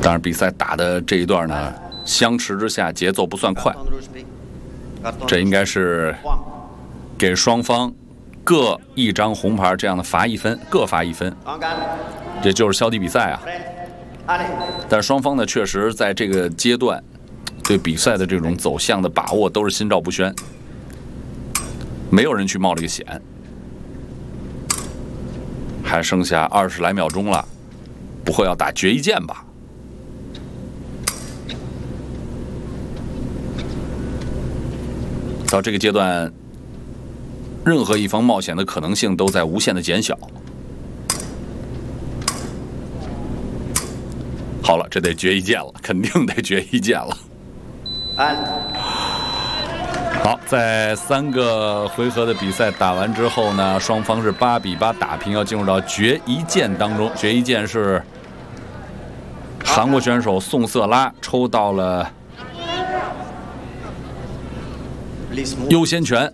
当然，比赛打的这一段呢，相持之下节奏不算快，这应该是给双方各一张红牌这样的罚1分，各罚1分，这就是消极比赛啊。但双方呢，确实在这个阶段对比赛的这种走向的把握都是心照不宣，没有人去冒这个险。还剩下20来秒钟了，不会要打决一键吧？到这个阶段，任何一方冒险的可能性都在无限的减小。好了，这得决一键了，肯定得决一键了。好，在3个回合的比赛打完之后呢，双方是8比8打平，要进入到决一键当中。决一键是韩国选手宋瑟拉抽到了优先权。